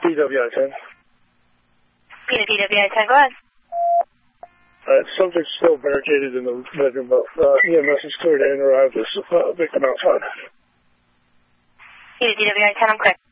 DWI-10. Peter, DWI-10, go ahead. Subject's still barricaded in the bedroom, but EMS is clear to enter. I have this victim outside. Peter, DWI-10, I'm clear.